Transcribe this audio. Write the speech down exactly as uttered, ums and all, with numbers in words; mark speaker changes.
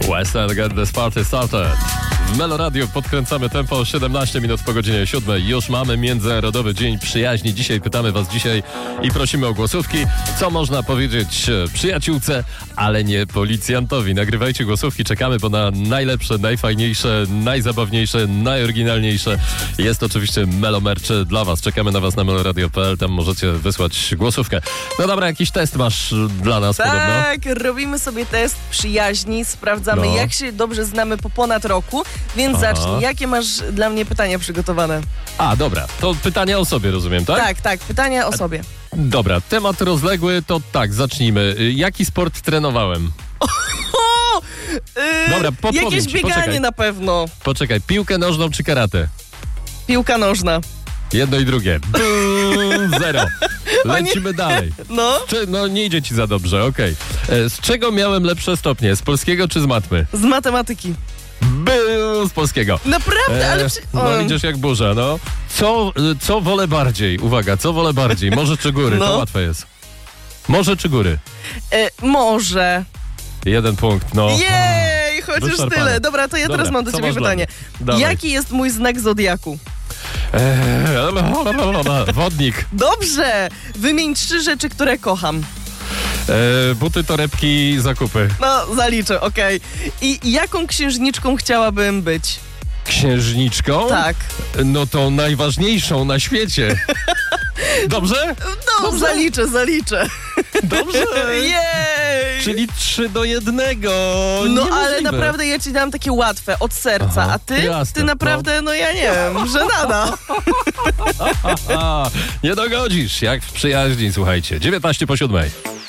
Speaker 1: Western Get This Party Started. W Melo Radio podkręcamy tempo, siedemnaście minut po godzinie siódmej. Już mamy Międzynarodowy Dzień Przyjaźni. Dzisiaj pytamy was dzisiaj i prosimy o głosówki. Co można powiedzieć przyjaciółce, ale nie policjantowi? Nagrywajcie głosówki, czekamy, bo na najlepsze, najfajniejsze, najzabawniejsze, najoryginalniejsze jest oczywiście Melo Merch dla was. Czekamy na was na meloradio kropka p l, tam możecie wysłać głosówkę. No dobra, jakiś test masz dla nas
Speaker 2: tak,
Speaker 1: podobno?
Speaker 2: Tak, robimy sobie test przyjaźni, sprawdzamy
Speaker 1: No.
Speaker 2: jak się dobrze znamy po ponad roku, więc
Speaker 1: Aha.
Speaker 2: zacznij. Jakie masz dla mnie pytania przygotowane?
Speaker 1: A, dobra, to pytania o sobie, rozumiem, tak?
Speaker 2: Tak, tak, pytania o sobie.
Speaker 1: Dobra, temat rozległy, to tak, zacznijmy. Y, Jaki sport trenowałem?
Speaker 2: O! Yy,
Speaker 1: Dobra, podpowiem
Speaker 2: jakieś
Speaker 1: ci,
Speaker 2: bieganie
Speaker 1: poczekaj.
Speaker 2: na pewno.
Speaker 1: Poczekaj, piłkę nożną czy karate?
Speaker 2: Piłka nożna.
Speaker 1: Jedno i drugie. Bum, zero. Lecimy dalej.
Speaker 2: No,
Speaker 1: Czy, no nie idzie ci za dobrze, okej. E, Z czego miałem lepsze stopnie? Z polskiego czy z matmy?
Speaker 2: z matematyki.
Speaker 1: Bum, z polskiego.
Speaker 2: Naprawdę, ale...
Speaker 1: E,
Speaker 2: Przy...
Speaker 1: no
Speaker 2: o,
Speaker 1: idziesz jak burza, no. Co, y, co wolę bardziej? Uwaga, co wolę bardziej? Morze czy góry?
Speaker 2: No.
Speaker 1: To łatwe jest. Morze czy góry?
Speaker 2: e, może.
Speaker 1: Jeden punkt, no.
Speaker 2: Jej, chociaż
Speaker 1: Wyczerpane.
Speaker 2: tyle. Dobra, to ja
Speaker 1: Dobra,
Speaker 2: teraz mam do
Speaker 1: co
Speaker 2: ciebie
Speaker 1: masz dla
Speaker 2: pytanie.
Speaker 1: mnie? Dawaj.
Speaker 2: Jaki jest mój znak zodiaku?
Speaker 1: Eee, wodnik.
Speaker 2: Dobrze! Wymień trzy rzeczy, które kocham.
Speaker 1: Eee, buty, torebki, zakupy.
Speaker 2: No, zaliczę, okej. I jaką księżniczką chciałabym być?
Speaker 1: Księżniczką?
Speaker 2: Tak.
Speaker 1: No to najważniejszą na świecie. Dobrze?
Speaker 2: No,
Speaker 1: Dobrze?
Speaker 2: zaliczę, zaliczę.
Speaker 1: Dobrze.
Speaker 2: Jej!
Speaker 1: Czyli trzy do jednego.
Speaker 2: No, ale
Speaker 1: Niemożliwe.
Speaker 2: naprawdę ja ci dam takie łatwe, od serca.
Speaker 1: Aha,
Speaker 2: A ty?
Speaker 1: jasne,
Speaker 2: Ty naprawdę, no ja nie wiem, żenada.
Speaker 1: A, nie dogodzisz, jak w przyjaźni, słuchajcie. dziewiętnaście po siódmej.